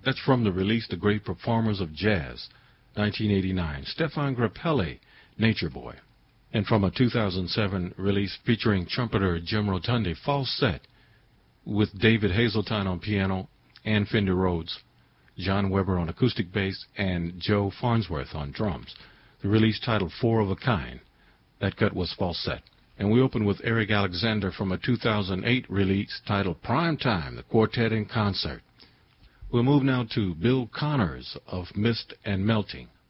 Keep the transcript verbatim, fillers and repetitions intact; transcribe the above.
That's from the release The Great Performers of Jazz, nineteen eighty-nine, Stefan Grappelli, Nature Boy. And from a two thousand seven release featuring trumpeter Jim Rotundi, Falsett, with David Hazeltine on piano, Ann Fender Rhodes, John Weber on acoustic bass, and Joe Farnsworth on drums. The release titled Four of a Kind. That cut was Falsett. And we open with Eric Alexander from a two thousand eight release titled Prime Time, the Quartet in Concert. We'll move now to Bill Connors of Mist and Melting